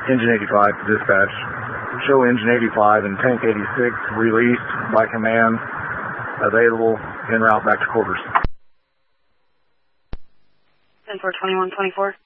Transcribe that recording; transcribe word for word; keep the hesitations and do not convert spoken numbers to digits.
Engine eighty-five to dispatch. Show engine eighty-five and tank eighty-six released by command, available en route back to quarters. ten four twenty-one twenty-four.